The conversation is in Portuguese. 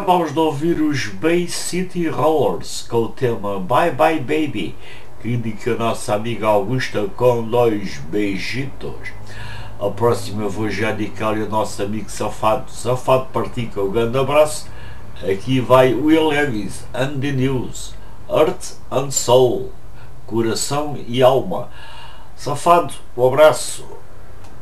acabamos de ouvir os Bay City Rollers com o tema Bye Bye Baby, que indica a nossa amiga Augusta com 2 beijitos. A próxima eu vou já indicar-lhe o nosso amigo Safado Partica, um grande abraço. Aqui vai Will Ellis and the News, Heart and Soul, Coração e Alma. Safado, um abraço.